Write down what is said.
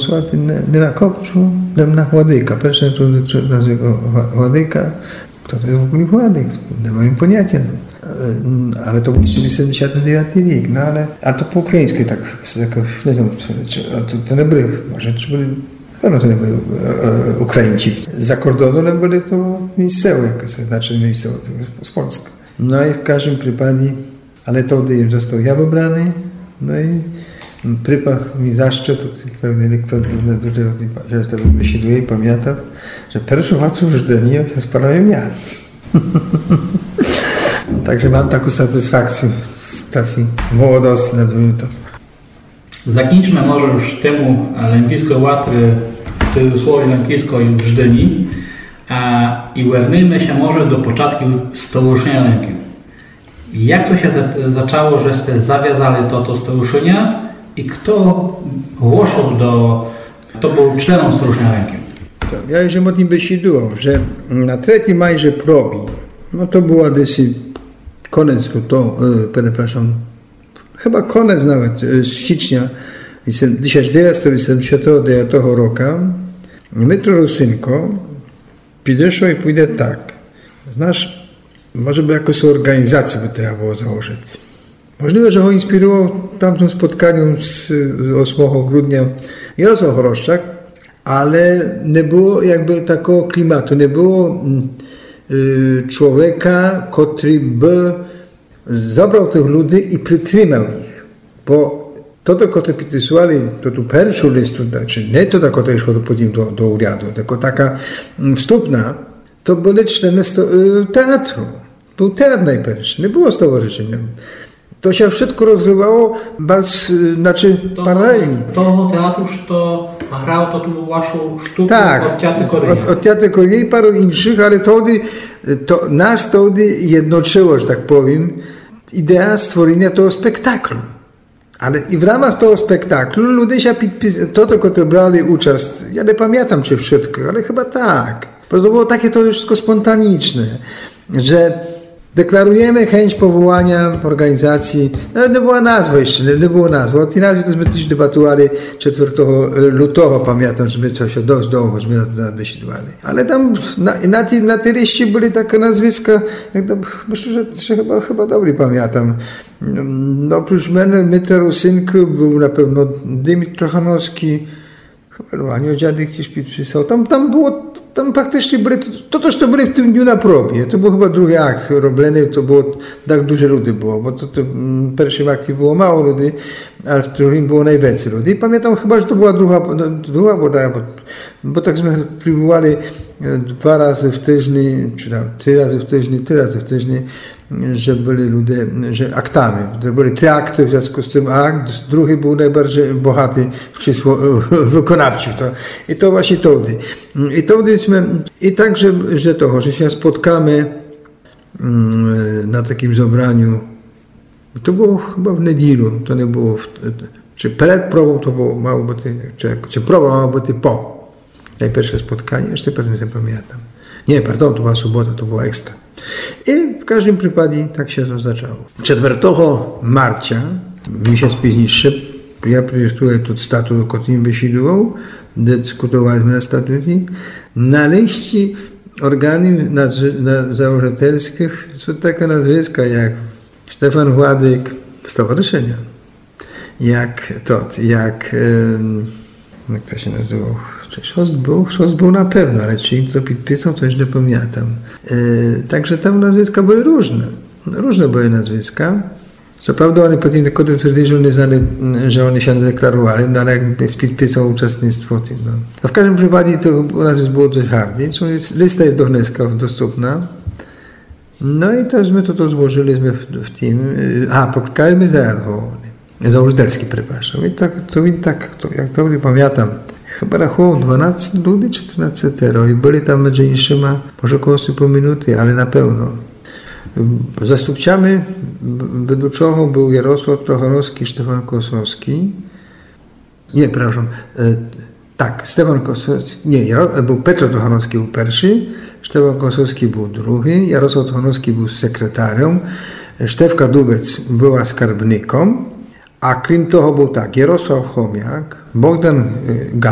posłati nie na kopczu, na Władyka. Pierwsze to nazywa go Władyka. Kto to jest w ogóle Władyk? Nie mam pojęcia. Ale to był 79 rok, no ale to po ukraińsku tak, nie wiem, to nie byli, może to byli, no to nie byli Ukraińcy. Za kordonem byli to miejscowe, znaczy miejscowe, to z Polski. No i w każdym przypadku, ale to im został ja wybrany, no i przypadł mi zaszczyt, to pewnie lektor, że to wysieduje i pamiętam, że pierwszą władcą w Żdeniu to spalałem ja. Także mam taką satysfakcję z czasem młodości, nazwijmy to. Закінчимо, може, ж тему Олімпійської ватри, в cudzysłowie Олімпійської в Żdyni i wernijmy się może do początku Stowarzyszenia Lękiów. Jak to się zaczęło, że ste zawiązali to stowarzyszenie i kto głosił kto był członem Stowarzyszenia Lękiów? Ja już o tym besiedło, że na 3 maja probi, no to była dosyć koniec lutego, przepraszam, chyba koniec nawet stycznia 1979 roku, Dmytro Rusynko підійшов i pójdę tak. Znasz, może by jakąś organizację by trzeba było założyć. Możliwe, że go inspirował tamtym spotkaniem z 8 grudnia Jarosław Horoszczak, ale nie było jakby takiego klimatu, nie było człowieka, który by zabrał tych ludzi i przytrzymał ich. Bo to, co pisali, to tu pierwszy list, znaczy nie to, co szło potem do urządu, tylko taka wstępna, to byli człony teatru. Był teatr najpierw, nie było stowarzyszenia. To się wszystko rozgrywało paralelnie. Того teatru to grał to tu waszą sztukę tak, od Teatru Korea. Od Teatru Korea i paru innych, ale nas wtedy jednoczyło, że tak powiem, idea stworzenia tego spektaklu. Ale i w ramach tego spektaklu ludzie się którzy brali udział, ja nie pamiętam czy wszystko, ale chyba tak. Bo to było takie to wszystko spontaniczne, że deklarujemy chęć powołania organizacji, nawet nie była nazwa jeszcze, nie było nazwy. O tej nazwie to myśmy też debatowali 4 lutego, pamiętam, że my coś dość długo, że my na to debatowali. Ale tam na tej liście były takie nazwiska, myślę, że chyba dobrze pamiętam. No, oprócz mnie, Dmytra Rusynko, był na pewno Dymit Trochanowski, chyba Anioł Dziadek gdzieś pisał. Tam praktycznie byli, to byli w tym dniu na probie. To był chyba drugi akt robiony, to było tak dużo ludzi było, bo to w pierwszym akcie było mało ludzi, ale w drugim było najwięcej ludzi. I pamiętam chyba, że to była druga bo tak żeśmy próbowali 2 razy w tygodniu, czy tam 3 razy w tygodniu, że byli ludzie, że aktami. To były 3 akty, w związku z tym akt, drugi był najbardziej bogaty w czysło wykonawczym. I to właśnie wtedy. I tak, że się spotkamy na takim zebraniu. To było chyba w niedzielę, to nie było, czy przed probą to było mało, czy proba mało być po. Najpierwsze spotkanie, jeszcze pewnie nie pamiętam. Nie, pardon, to była sobota, to była ekstra. I w każdym przypadku tak się to zaczęło. 4 marca, miesiąc późniejszy, ja prezentuję tu statut, o którym besiedło, dyskutowaliśmy na statucie. Na liście organów założycielskich są takie nazwiska jak Stefan Władyk, stowarzyszenia, jak to się nazywał? Szost był na pewno, ale czy im to podpisał, to już nie pamiętam. Także tam nazwiska były różne były nazwiska. Co prawda oni potem niektórzy twierdzili, że oni się nie deklarowali, no ale jakby podpisał uczestnictwo. No. A w każdym przypadku to u nas było dość hardie. Lista jest do Gnieska dostępna. No i tośmy to złożyliśmy w tym. Poklikaliśmy założycielski, przepraszam. I jak dobrze pamiętam, chyba rachował 12 ludzi, 14 i byli tam między innymi może około 100 minuty, ale na pewno. Zastupcami według był Jarosław Trochanowski, Stefan Kosowski. Nie, przepraszam. Tak, Stefan Kosowski, był Petro Trochanowski był pierwszy, Stefan Kosowski był drugi, Jarosław Trochanowski był sekretarem, Stefka Dubec była skarbniką, a krім того był tak, Jarosław Chomiak, Bogdan